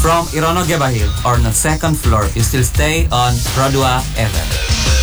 From Irono Gebahil or on the second floor, you still stay on Rodua FM.